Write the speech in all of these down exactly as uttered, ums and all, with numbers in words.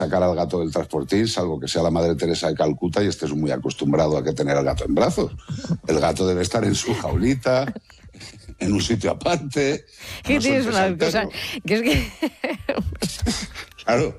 sacar al gato del transportín, salvo que sea la Madre Teresa de Calcuta y estés muy acostumbrado a que tener al gato en brazos. El gato debe estar en su jaulita, en un sitio aparte. ¿Qué no tienes una cosa? Que es que... Claro.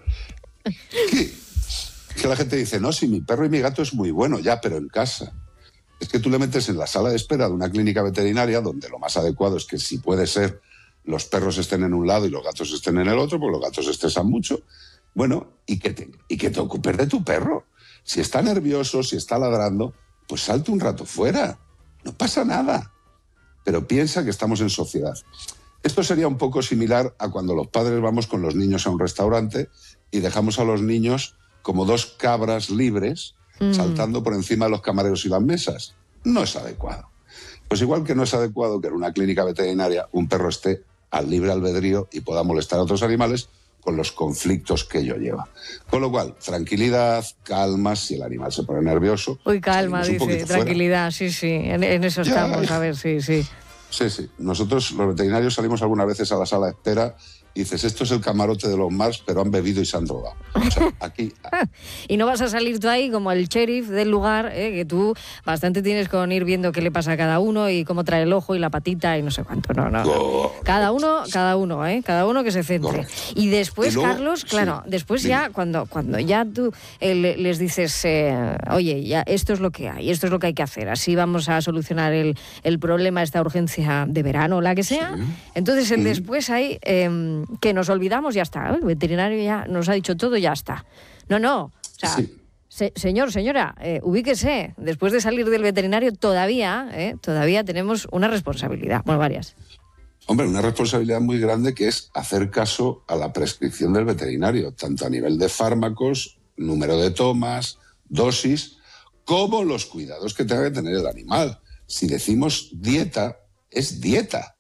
Que, que la gente dice, no, si mi perro y mi gato es muy bueno, ya, pero en casa. Es que tú le metes en la sala de espera de una clínica veterinaria donde lo más adecuado es que, si puede ser, los perros estén en un lado y los gatos estén en el otro, porque los gatos estresan mucho. Bueno, y que te, y que te ocupes de tu perro. Si está nervioso, si está ladrando, pues salte un rato fuera. No pasa nada. Pero piensa que estamos en sociedad. Esto sería un poco similar a cuando los padres vamos con los niños a un restaurante y dejamos a los niños como dos cabras libres mm. saltando por encima de los camareros y las mesas. No es adecuado. Pues igual que no es adecuado que en una clínica veterinaria un perro esté al libre albedrío y pueda molestar a otros animales con los conflictos que ello lleva. Con lo cual, tranquilidad, calma, si el animal se pone nervioso... Uy, calma, dice, tranquilidad, fuera. sí, sí, en, en eso ya, estamos, a ver, sí, sí. Sí, sí. Nosotros, los veterinarios, salimos algunas veces a la sala de espera y dices, esto es el camarote de los Mars, pero han bebido y se han drogado. O sea, aquí... Y no vas a salir tú ahí como el sheriff del lugar, ¿eh? Que tú bastante tienes con ir viendo qué le pasa a cada uno y cómo trae el ojo y la patita y no sé cuánto. No, no. no. Cada uno, cada uno, ¿eh? Cada uno que se centre. Correcto. Y después, y luego, Carlos, claro, sí, después sí. ya, cuando, cuando ya tú eh, les dices, eh, oye, ya esto es lo que hay, esto es lo que hay que hacer, así vamos a solucionar el, el problema, esta urgencia de verano, la que sea, sí. entonces el sí. después hay... Eh, que nos olvidamos, ya está. El veterinario ya nos ha dicho todo, ya está. No, no. O sea, sí. se, señor, señora, eh, ubíquese. Después de salir del veterinario todavía, eh, todavía tenemos una responsabilidad. Bueno, varias. Hombre, una responsabilidad muy grande que es hacer caso a la prescripción del veterinario, tanto a nivel de fármacos, número de tomas, dosis, como los cuidados que tenga que tener el animal. Si decimos dieta, es dieta.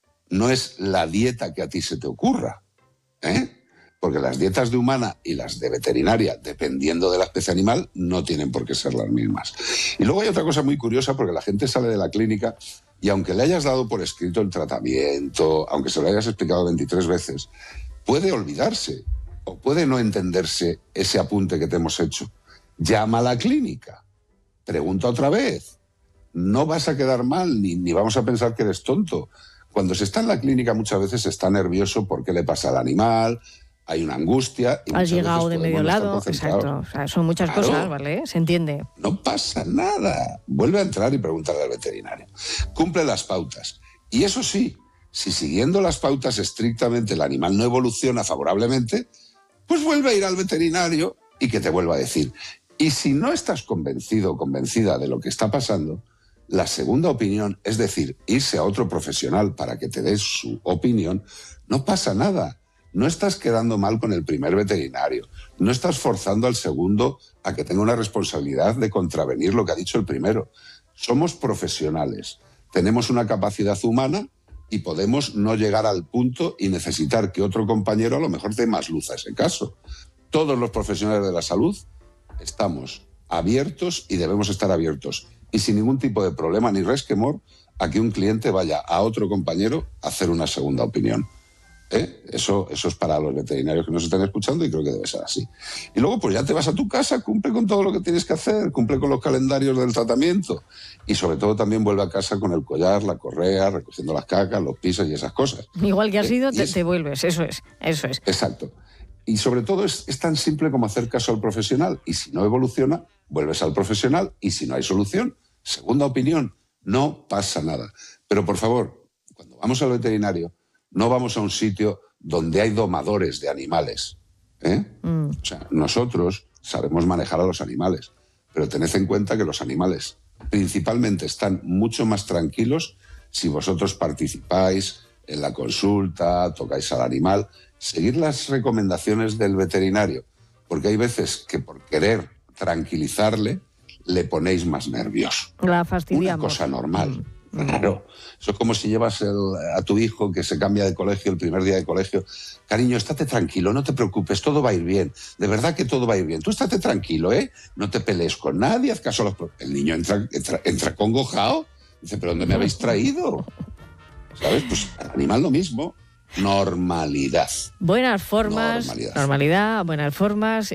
No es la dieta que a ti se te ocurra, ¿eh? Porque las dietas de humana y las de veterinaria, dependiendo de la especie animal, no tienen por qué ser las mismas. Y luego hay otra cosa muy curiosa, porque la gente sale de la clínica y aunque le hayas dado por escrito el tratamiento, aunque se lo hayas explicado veintitrés veces, puede olvidarse o puede no entenderse ese apunte que te hemos hecho. Llama a la clínica, pregunta otra vez. No vas a quedar mal, ni, ni vamos a pensar que eres tonto. Cuando se está en la clínica muchas veces se está nervioso porque le pasa al animal, hay una angustia. Y has llegado de medio lado, exacto. O sea, son muchas claro, cosas, ¿vale? Se entiende. No pasa nada. Vuelve a entrar y preguntarle al veterinario. Cumple las pautas. Y eso sí, si siguiendo las pautas estrictamente el animal no evoluciona favorablemente, pues vuelve a ir al veterinario y que te vuelva a decir. Y si no estás convencido o convencida de lo que está pasando, la segunda opinión, es decir, irse a otro profesional para que te dé su opinión, no pasa nada. No estás quedando mal con el primer veterinario. No estás forzando al segundo a que tenga una responsabilidad de contravenir lo que ha dicho el primero. Somos profesionales. Tenemos una capacidad humana y podemos no llegar al punto y necesitar que otro compañero a lo mejor dé más luz a ese caso. Todos los profesionales de la salud estamos abiertos y debemos estar abiertos. Y sin ningún tipo de problema ni resquemor a que un cliente vaya a otro compañero a hacer una segunda opinión. ¿Eh? Eso, eso es para los veterinarios que nos están escuchando y creo que debe ser así. Y luego pues ya te vas a tu casa, cumple con todo lo que tienes que hacer, cumple con los calendarios del tratamiento y sobre todo también vuelve a casa con el collar, la correa, recogiendo las cacas, los pisos y esas cosas. Igual que has ¿Eh? ido, te, es... te vuelves, eso es, eso es. Exacto. Y sobre todo es, es tan simple como hacer caso al profesional y si no evoluciona, vuelves al profesional y si no hay solución, segunda opinión, no pasa nada. Pero por favor, cuando vamos al veterinario, no vamos a un sitio donde hay domadores de animales. ¿eh? Mm. O sea, nosotros sabemos manejar a los animales, pero tened en cuenta que los animales principalmente están mucho más tranquilos si vosotros participáis en la consulta, tocáis al animal, seguir las recomendaciones del veterinario, porque hay veces que por querer tranquilizarle le ponéis más nervioso. La fastidiamos. Una cosa normal. Mm. Claro. Eso es como si llevas el, a tu hijo que se cambia de colegio el primer día de colegio. Cariño, estate tranquilo, no te preocupes, todo va a ir bien. De verdad que todo va a ir bien. Tú estate tranquilo, ¿eh? No te pelees con nadie, haz caso a los... El niño entra, entra, entra congojado. Dice, ¿pero dónde me habéis traído? ¿Sabes? Pues el animal lo mismo. Normalidad. Buenas formas, normalidad, normalidad buenas formas